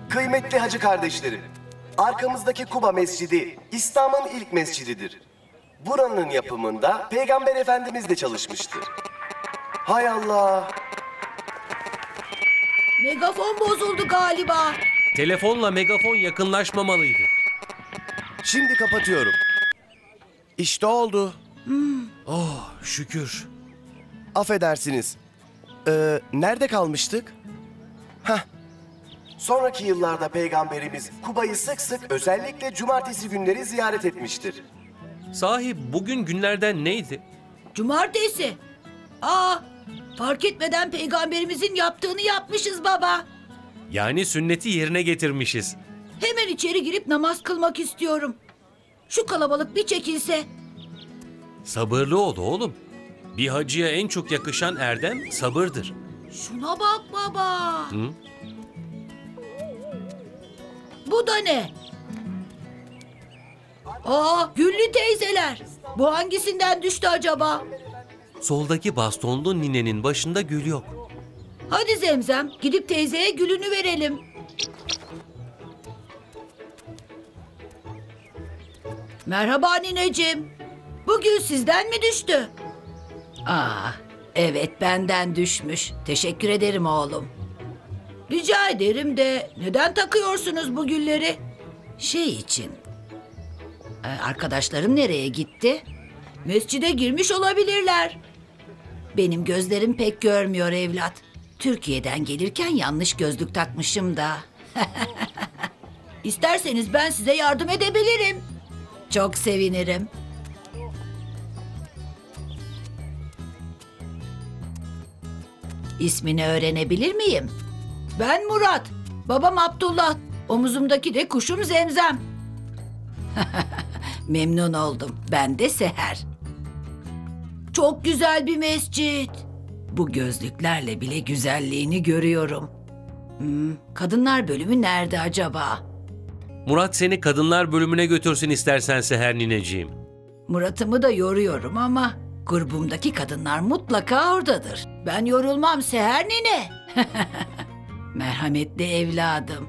Kıymetli hacı kardeşlerim, arkamızdaki Kuba Mescidi İslam'ın ilk mescididir. Buranın yapımında Peygamber Efendimiz de çalışmıştır. Hay Allah! Megafon bozuldu galiba. Telefonla megafon yakınlaşmamalıydı. Şimdi kapatıyorum. İşte oldu. Oh şükür. Affedersiniz. Nerede kalmıştık? Hah. Sonraki yıllarda Peygamberimiz Kuba'yı sık sık özellikle cumartesi günleri ziyaret etmiştir. Sahi bugün günlerden neydi? Cumartesi. Aa, fark etmeden peygamberimizin yaptığını yapmışız baba. Yani sünneti yerine getirmişiz. Hemen içeri girip namaz kılmak istiyorum. Şu kalabalık bir çekilse. Sabırlı ol oğlum. Bir hacıya en çok yakışan erdem sabırdır. Şuna bak baba. Hı? Bu da ne? Aa, Güllü teyzeler. Bu hangisinden düştü acaba? Soldaki bastonlu ninenin başında gül yok. Hadi Zemzem, gidip teyzeye gülünü verelim. Merhaba nineciğim. Bu gül sizden mi düştü? Aa, evet benden düşmüş. Teşekkür ederim oğlum. Rica ederim de neden takıyorsunuz bu gülleri? Şey için. Arkadaşlarım nereye gitti? Mescide girmiş olabilirler. Benim gözlerim pek görmüyor evlat. Türkiye'den gelirken yanlış gözlük takmışım da. İsterseniz ben size yardım edebilirim. Çok sevinirim. İsmini öğrenebilir miyim? Ben Murat. Babam Abdullah. Omuzumdaki de kuşum Zemzem. Memnun oldum. Ben de Seher. Çok güzel bir mescit. Bu gözlüklerle bile güzelliğini görüyorum. Kadınlar bölümü nerede acaba? Murat seni kadınlar bölümüne götürsün istersen Seher nineciğim. Murat'ımı da yoruyorum ama grubumdaki kadınlar mutlaka oradadır. Ben yorulmam Seher nine. Merhametli evladım.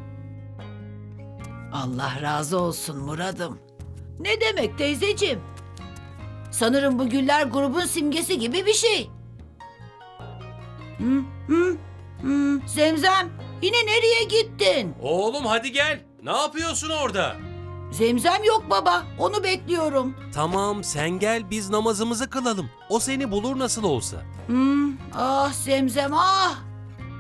Allah razı olsun Murat'ım. Ne demek teyzeciğim? Sanırım bu güller grubun simgesi gibi bir şey. Zemzem, yine nereye gittin? Oğlum hadi gel. Ne yapıyorsun orada? Zemzem yok baba, onu bekliyorum. Tamam sen gel biz namazımızı kılalım. O seni bulur nasıl olsa. Ah Zemzem ah.